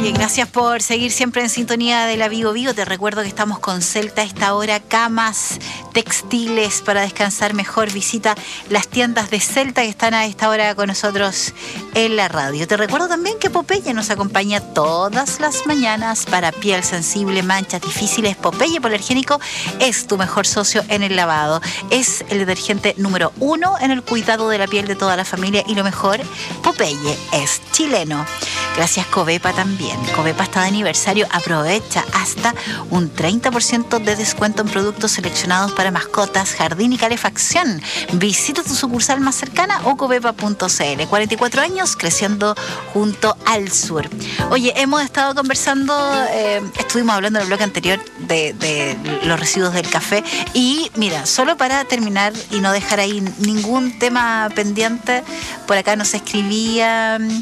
Oye, gracias por seguir siempre en sintonía de la Vigo Vigo. Te recuerdo que estamos con Celta a esta hora, camas, textiles para descansar mejor. Visita las tiendas de Celta que están a esta hora con nosotros en la radio. Te recuerdo también que Popeye nos acompaña todas las mañanas para piel sensible, manchas difíciles. Popeye Polergénico es tu mejor socio en el lavado. Es el detergente número 1 en el cuidado de la piel de toda la familia y lo mejor, Popeye es chileno. Gracias Covepa también. Covepa está de aniversario. Aprovecha hasta un 30% de descuento en productos seleccionados para mascotas, jardín y calefacción. Visita tu sucursal más cercana o covepa.cl. 44 años creciendo junto al sur. Oye, hemos estado conversando, estuvimos hablando en el bloque anterior de los residuos del café. Y mira, solo para terminar y no dejar ahí ningún tema pendiente, por acá nos escribía